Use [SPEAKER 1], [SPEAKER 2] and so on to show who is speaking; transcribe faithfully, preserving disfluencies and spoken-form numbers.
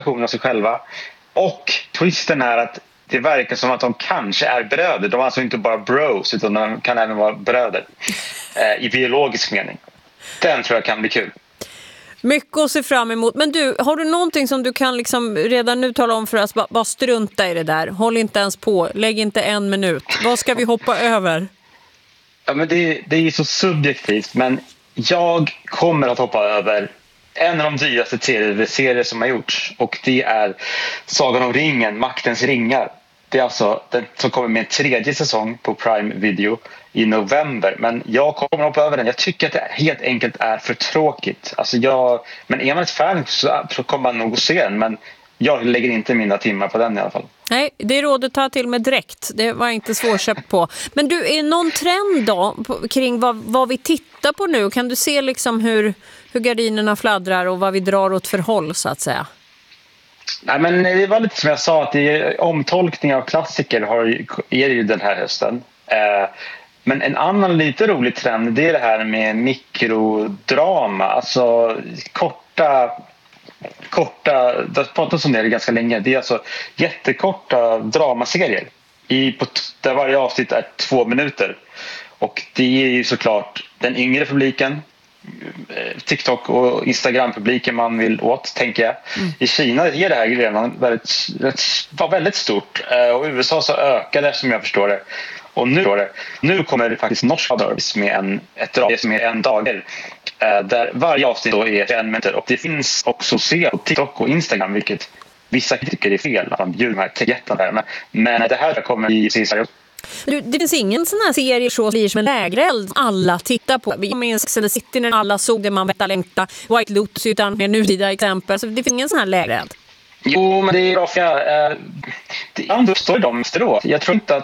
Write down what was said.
[SPEAKER 1] versioner av sig själva. Och twisten är att det verkar som att de kanske är bröder. De är alltså inte bara bros, utan de kan även vara bröder. Eh, I biologisk mening. Den tror jag kan bli kul.
[SPEAKER 2] Mycket att se fram emot. Men du, har du någonting som du kan liksom redan nu tala om för oss? Bara, bara strunta i det där. Håll inte ens på. Lägg inte en minut. Vad ska vi hoppa över?
[SPEAKER 1] Ja, men det, det är så subjektivt. Men jag kommer att hoppa över en av de dyraste tv-serier som har gjorts. Och det är Sagan om ringen, Maktens ringar. Det är alltså den som kommer med en tredje säsong på Prime Video i november. Men jag kommer hoppa över den. Jag tycker att det helt enkelt är för tråkigt. Alltså jag, men är man ett fan så, så kommer man nog att se den. Men jag lägger inte mina timmar på den i alla fall.
[SPEAKER 2] Nej, det är rådet att ta till med direkt. Det var inte svårköpt på. Men du, är någon trend då på, kring vad, vad vi tittar på nu? Kan du se liksom hur, hur gardinerna fladdrar och vad vi drar åt för håll så att säga?
[SPEAKER 1] Nej, men det var lite som jag sa, att det är omtolkning av klassiker har, är det ju den här hösten. Eh, men en annan lite rolig trend, det är det här med mikrodrama. Alltså korta, korta det har pratats om det ganska länge. Det är alltså jättekorta dramaserier i, på, där varje avsnitt är två minuter. Och det är ju såklart den yngre publiken, TikTok och Instagram-publiken man vill åt, tänker jag. Mm. I Kina är det här redan väldigt, var väldigt stort. Och i U S A så ökar det, som jag förstår det. Och nu, nu kommer det faktiskt norsk service med en, ett drama som är en dag. Där varje avsnitt då är en minut. Och det finns också att se på TikTok och Instagram, vilket vissa tycker är fel. Att man bjuder de här tekjettarna där. Men, men det här kommer i Sverige.
[SPEAKER 2] Du, det finns ingen sån här serie så blir som en lägereld alla tittar på. Vi minns Sex and the City när alla såg det, man väntar längta. White Lotus utan mer nutida exempel. Så det finns ingen sån här lägereld.
[SPEAKER 1] Jo, men det är bra för jag, eh, det uppstår de efteråt. Jag tror inte att